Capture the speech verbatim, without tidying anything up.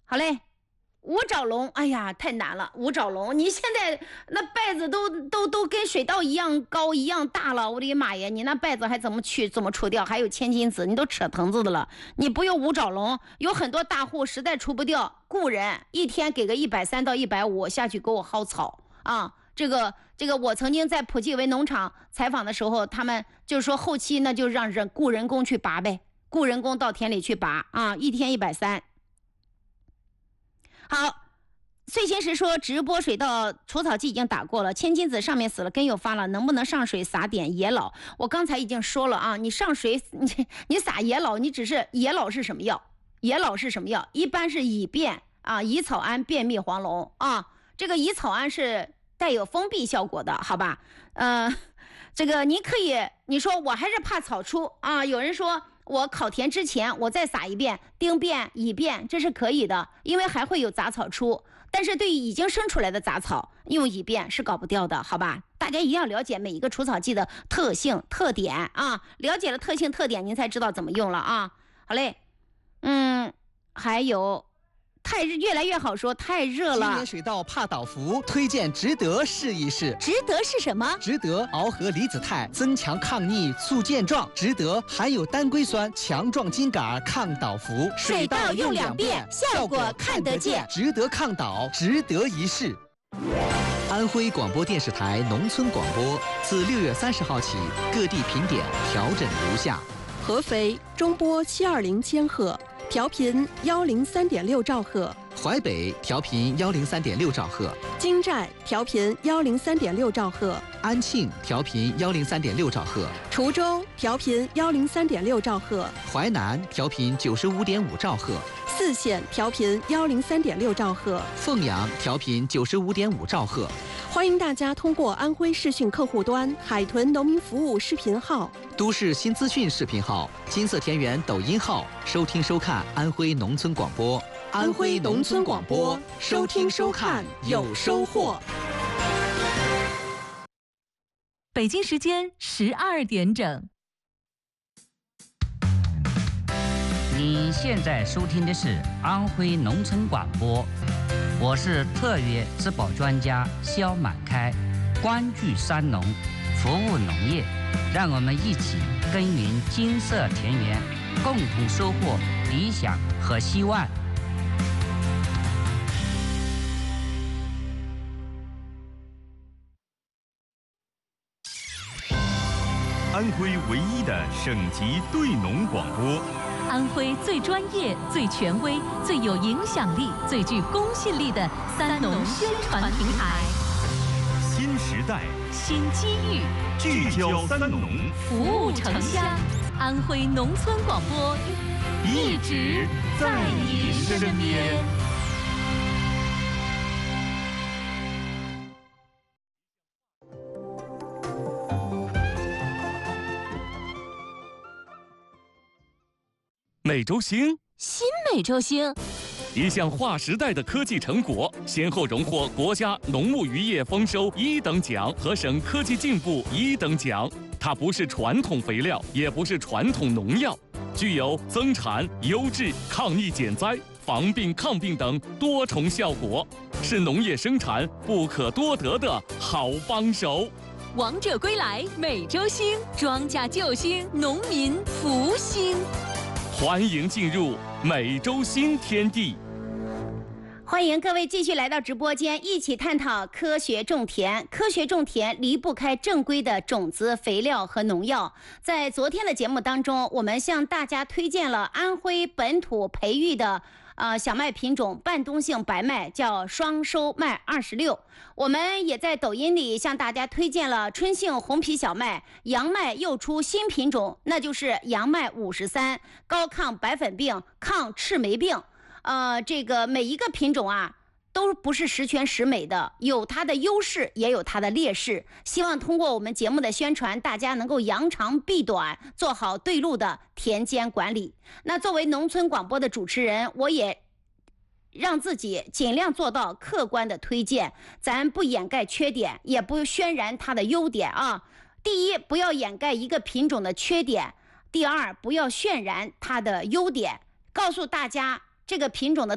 好嘞。五爪龙，哎呀，太难了！五爪龙，你现在那稗子都都都跟水稻一样高一样大了，我的妈呀！你那稗子还怎么去怎么除掉？还有千金子，你都扯藤子的了。你不用五爪龙，有很多大户实在除不掉，雇人一天给个一百三到一百五下去给我薅草啊！这个这个，我曾经在普济围农场采访的时候，他们就是说后期那就让人雇人工去拔呗，雇人工到田里去拔啊，一天一百三。好，碎星石说直播水稻除草剂已经打过了，千金子上面死了根又发了，能不能上水撒点野老？我刚才已经说了啊，你上水你你撒野老，你只是野老是什么药？野老是什么药？一般是乙变啊，乙草胺变蜜黄龙啊，这个乙草胺是带有封闭效果的，好吧？呃，这个你可以，你说我还是怕草出啊，有人说。我烤田之前我再撒一遍丁变乙变，这是可以的，因为还会有杂草出，但是对于已经生出来的杂草用乙变是搞不掉的，好吧？大家一定要了解每一个除草剂的特性特点啊，了解了特性特点您才知道怎么用了啊。好嘞，嗯，还有太热越来越好说，太热了。 今年水稻怕倒伏，推荐值得试一试。 值得是什么？ 值得螯合离子肽，增强抗逆，促健壮。值得含有单硅酸，强壮茎秆，抗倒伏。 水稻用两遍，效果看得见。 值得抗倒，值得一试。安徽广播电视台农村广播自六月三十号起，各地频点调整如下： 合肥中波七二零千赫。调频幺零三点六兆赫， 淮北调频幺零三点六兆赫， 金寨调频幺零三点六兆赫， 安庆调频幺零三点六兆赫， 滁州调频幺零三点六兆赫， 淮南调频九十五点五兆赫， 泗县调频幺零三点六兆赫， 凤阳调频九十五点五兆赫。 欢迎大家通过安徽视讯客户端、海豚农民服务视频号、 都市新资讯视频号、金色田园抖音号收听收看安徽农村广播。 安徽农村广播，收听收看有收获。 北京时间十二点整。 你现在收听的是安徽农村广播，我是特约质保专家肖满开，关注山农，服务农业，让我们一起耕耘金色田园，共同收获理想和希望。 安徽唯一的省级对农广播， 安徽最专业、最权威、最有影响力、最具公信力的三农宣传平台。 新时代， 新机遇， 聚焦三农， 服务城乡。安徽农村广播一直在你身边。 美洲星， 新美洲星， 一项划时代的科技成果，先后荣获国家农牧渔业丰收一等奖和省科技进步一等奖。它不是传统肥料，也不是传统农药，具有增产、优质、抗疫减灾、防病抗病等多重效果，是农业生产不可多得的好帮手。 王者归来，美洲星，庄稼救星，农民福星。 欢迎进入美洲新天地。 欢迎各位继续来到直播间，一起探讨科学种田。科学种田离不开正规的种子、肥料和农药。在昨天的节目当中，我们向大家推荐了安徽本土培育的呃小麦品种半冬性白麦，叫双收麦二十六。我们也在抖音里向大家推荐了春性红皮小麦，杨麦又出新品种，那就是杨麦五十三，高抗白粉病，抗赤霉病。呃，这个每一个品种啊，都不是十全十美的，有它的优势，也有它的劣势。希望通过我们节目的宣传，大家能够扬长避短，做好对路的田间管理。那作为农村广播的主持人，我也让自己尽量做到客观的推荐，咱不掩盖缺点，也不渲染它的优点啊。第一，不要掩盖一个品种的缺点；第二，不要渲染它的优点，告诉大家这个品种的